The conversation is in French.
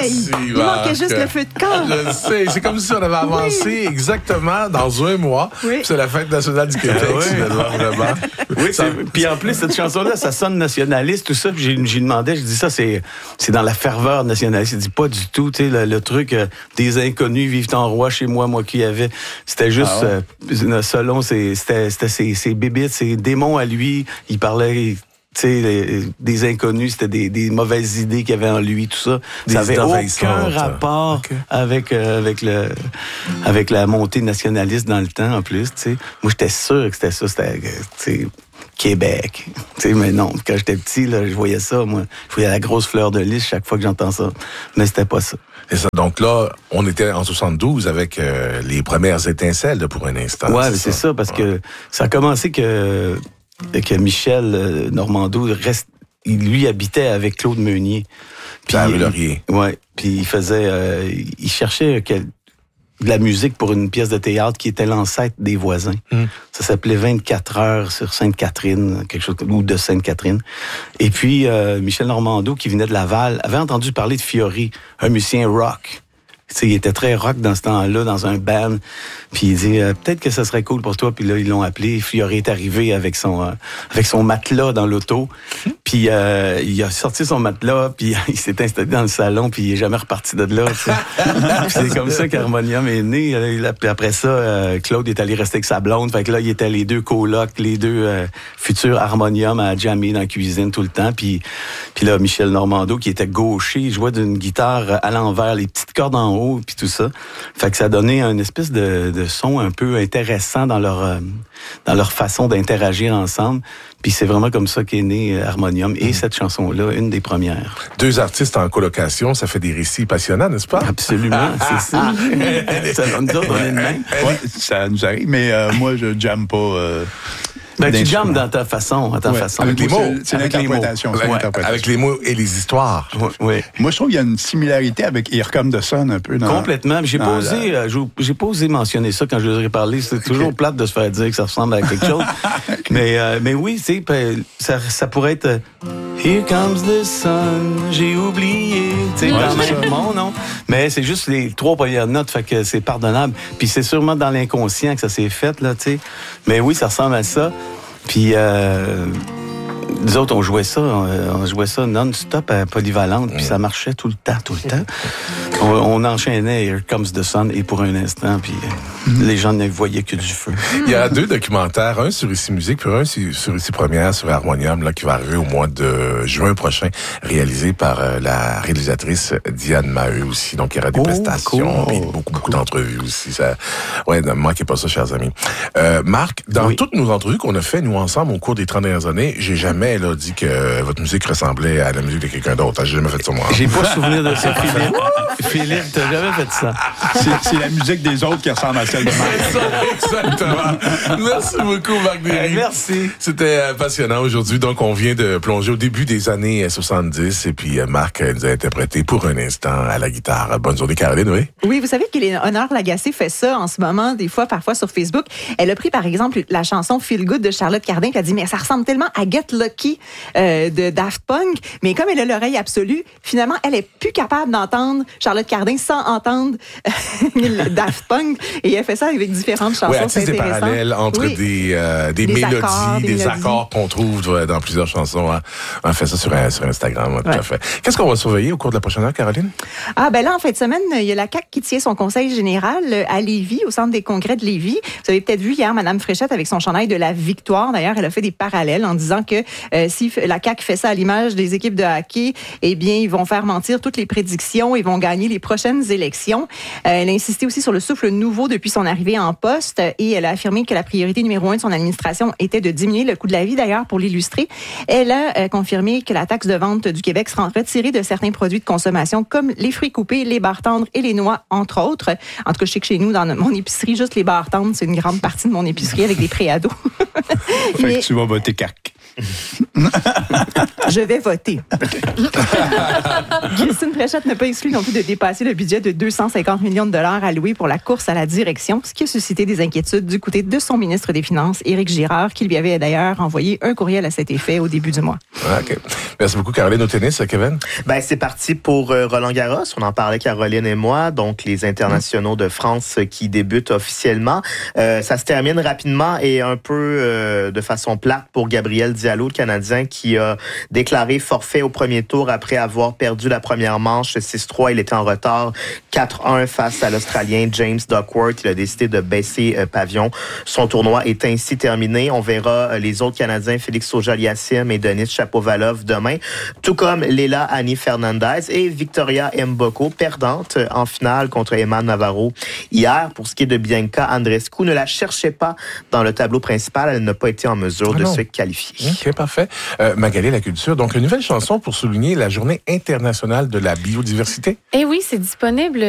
Il manquait juste le feu de camp. Je sais. C'est comme si on avait avancé exactement dans un mois. Oui. Puis c'est la fête nationale du Québec, vraiment. Oui, puis en plus, cette chanson-là, ça sonne nationaliste, tout ça. Puis j'ai demandé, je dis ça, c'est dans la ferveur nationaliste. Il dit pas du tout, tu sais, le truc des inconnus vivent en roi chez moi qui avait. C'était juste, selon c'était ses bébites, ses démons à lui. Il parlait... Tu sais, des inconnus, c'était des mauvaises idées qu'il y avait en lui, tout ça. Ça avait aucun rapport avec la montée nationaliste dans le temps, en plus, tu sais. Moi, j'étais sûr que c'était ça, c'était, tu sais, Québec. Tu sais, mais non, quand j'étais petit, là, je voyais ça, moi. Je voyais la grosse fleur de lys chaque fois que j'entends ça. Mais c'était pas ça. C'est ça. Donc là, on était en 72 avec les premières étincelles, là, pour un instant. Ouais, c'est ça, parce que ça a commencé que Michel Normando lui habitait avec Claude Meunier. Puis à Rue-Laurier. Ouais, puis il cherchait de la musique pour une pièce de théâtre qui était l'ancêtre des Voisins. Ça s'appelait 24 heures sur Sainte-Catherine, quelque chose ou de Sainte-Catherine. Et puis Michel Normando, qui venait de Laval, avait entendu parler de Fiori, un musicien rock. T'sais, il était très rock dans ce temps-là, dans un band. Puis il dit peut-être que ça serait cool pour toi. Puis là, ils l'ont appelé. Fiori est arrivé avec son matelas dans l'auto. Puis il a sorti son matelas, puis il s'est installé dans le salon, puis il est jamais reparti de là. C'est comme ça qu'Harmonium est né. Puis après ça, Claude est allé rester avec sa blonde. Fait que là, il était les deux colocs, les deux futurs Harmonium à jammer dans la cuisine tout le temps. Puis là, Michel Normando, qui était gaucher, il jouait d'une guitare à l'envers, les petites cordes en haut, puis tout ça. Fait que ça donnait une espèce de son un peu intéressant dans leur façon d'interagir ensemble. Puis c'est vraiment comme ça qu'est né Harmonium. Et cette chanson-là, une des premières. Deux artistes en colocation, ça fait des récits passionnants, n'est-ce pas? Absolument, c'est ça. Nous autres, on est de même. Ouais, ça nous arrive, mais moi, je jamme pas... tu jammes dans ta façon, Avec les mots. C'est l'interprétation. Avec les mots et les histoires. Oui. Moi, je trouve qu'il y a une similarité avec Here Comes the Sun un peu. Complètement. J'ai pas osé mentionner ça quand je leur ai parlé. C'est toujours plate de se faire dire que ça ressemble à quelque chose. mais oui, tu sais, ça pourrait être Here Comes the Sun, j'ai oublié. Tu sais, quand même mon nom. Mais c'est juste les trois premières notes, fait que c'est pardonnable. Puis c'est sûrement dans l'inconscient que ça s'est fait, là, tu sais. Mais oui, ça ressemble à ça. Puis, nous autres, on jouait ça non-stop à Polyvalente, puis ça marchait tout le temps. On enchaînait Here Comes the Sun et pour un instant, puis les gens ne voyaient que du feu. Il y a deux documentaires, un sur Ici Musique, puis un sur Ici Première, sur Harmonium, là, qui va arriver au mois de juin prochain, réalisé par la réalisatrice Diane Maheu aussi. Donc, il y aura des prestations, puis beaucoup d'entrevues aussi. Ça, ouais, ne manquez pas ça, chers amis. Marc, dans toutes nos entrevues qu'on a fait, nous, ensemble, au cours des 30 dernières années, j'ai jamais dit que votre musique ressemblait à la musique de quelqu'un d'autre. J'ai jamais fait ça, moi. J'ai pas souvenir de ça, Philippe. Philippe, t'as jamais fait ça. C'est la musique des autres qui ressemble à celle de Marc. Exactement. Merci beaucoup, Marc Derry. Merci. C'était passionnant aujourd'hui. Donc, on vient de plonger au début des années 70 et puis Marc nous a interprété pour un instant à la guitare. Bonne journée, Caroline, oui? Oui, vous savez qu'Éléonore Lagacé fait ça en ce moment, parfois sur Facebook. Elle a pris, par exemple, la chanson Feel Good de Charlotte Cardin, puis elle a dit, mais ça ressemble tellement à Get Lucky de Daft Punk. Mais comme elle a l'oreille absolue, finalement, elle est plus capable d'entendre Charlotte Cardin sans entendre Daft Punk. Et elle fait ça avec différentes chansons. Oui, c'est des parallèles entre des mélodies, des accords qu'on trouve dans plusieurs chansons. On fait ça sur Instagram, tout à fait. Qu'est-ce qu'on va surveiller au cours de la prochaine heure, Caroline? Ah, ben là, en fin de semaine, il y a la CAQ qui tient son conseil général à Lévis, au centre des congrès de Lévis. Vous avez peut-être vu hier Mme Fréchette avec son chandail de la victoire. D'ailleurs, elle a fait des parallèles en disant que si la CAQ fait ça à l'image des équipes de hockey, eh bien, ils vont faire mentir toutes les prédictions et vont gagner les prochaines élections. Elle a insisté aussi sur le souffle nouveau depuis son arrivée en poste et elle a affirmé que la priorité numéro 1 de son administration était de diminuer le coût de la vie. D'ailleurs, pour l'illustrer, elle a confirmé que la taxe de vente du Québec sera retirée de certains produits de consommation comme les fruits coupés, les barres tendres et les noix, entre autres. En tout cas, je sais que chez nous, dans mon épicerie, juste les barres tendres, c'est une grande partie de mon épicerie avec des préados. Fait que tu vas voter CAQ. Je vais voter. Christine Fréchette n'a pas exclu non plus de dépasser le budget de 250 millions de dollars alloués pour la course à la direction, ce qui a suscité des inquiétudes du côté de son ministre des Finances, Éric Girard, qui lui avait d'ailleurs envoyé un courriel à cet effet au début du mois. OK. Merci beaucoup, Caroline. Au tennis, Kevin? Ben, c'est parti pour Roland-Garros. On en parlait, Caroline et moi. Donc, les internationaux de France qui débutent officiellement. Ça se termine rapidement et un peu de façon plate pour Gabriel Diallo, le Canadien, qui a déclaré forfait au premier tour après avoir perdu la première manche 6-3. Il était en retard 4-1 face à l'Australien James Duckworth. Il a décidé de baisser pavillon. Son tournoi est ainsi terminé. On verra les autres Canadiens, Félix Auger-Aliassime et Denis Shapovalov demain, tout comme Leila Annie Fernandez et Victoria Mboko, perdante en finale contre Emma Navarro hier. Pour ce qui est de Bianca Andreescu, ne la cherchez pas dans le tableau principal. Elle n'a pas été en mesure de se qualifier. OK, parfait. Magali, la culture. Donc, une nouvelle chanson pour souligner la Journée internationale de la biodiversité. Eh oui, c'est disponible